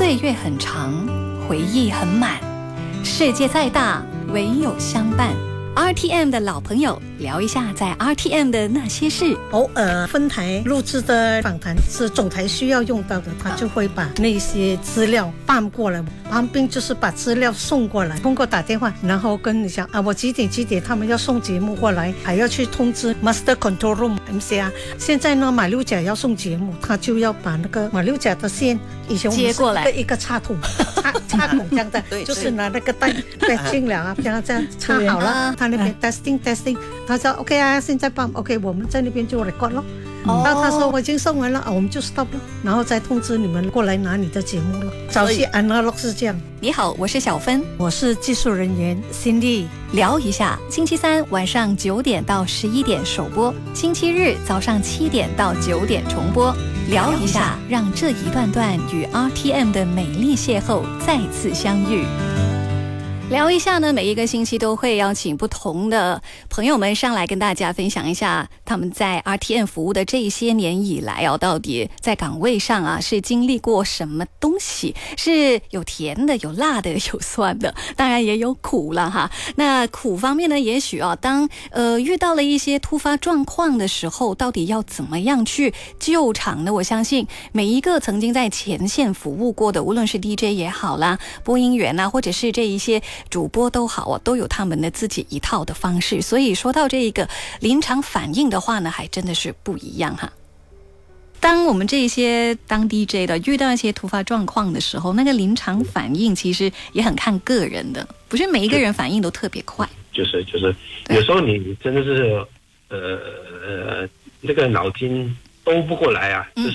岁月很长，回忆很满，世界再大，唯有相伴。RTM 的老朋友聊一下在 RTM 的那些事。 偶尔分台录制的访谈是总台需要用到的，他就会把那些资料搬过来，旁边就是把资料送过来，通过打电话，然后跟你讲啊，我几点他们要送节目过来，还要去通知 Master Control Room MCR。现在呢，马六甲要送节目，他就要把那个马六甲的线以前我们接过来， 一个插筒插筒这样的就是拿那个带进了啊，这样插好了，他那边 testing， 他说 OK 啊，现在帮 OK， 我们在那边就 record 咯。然后他说我已经送完了啊，我们就 stop 了，然后再通知你们过来拿你的节目了。早期 analog 是这样。 你好，我是小芬， 我是技术人员 Cindy。 聊一下，星期三晚上9点到11点首播，星期日早上7点到9点重播。聊一下，让这一段段与 RTM 的美丽邂逅再次相遇。聊一下呢，每一个星期都会邀请不同的朋友们上来跟大家分享一下他们在 RTM 服务的这些年以来到底在岗位上是经历过什么东西，是有甜的，有辣的，有酸的，当然也有苦了哈。那苦方面呢，也许当遇到了一些突发状况的时候，到底要怎么样去救场呢？我相信每一个曾经在前线服务过的，无论是 DJ 也好啦，播音员或者是这一些主播都好都有他们的自己一套的方式，所以说到这个临场反应的话呢，还真的是不一样哈。当我们这些当 DJ 的遇到一些突发状况的时候，那个临场反应其实也很看个人的，不是每一个人反应都特别快。就是有时候你真的是那个脑筋兜不过来啊，就是